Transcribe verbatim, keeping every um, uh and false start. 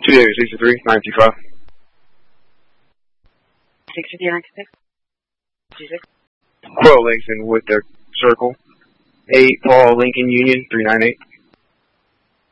two W sixty-three, nine two five. six fifty, nine two six. two six. Quill Langston with their circle. eight Paul Lincoln Union, three nine eight.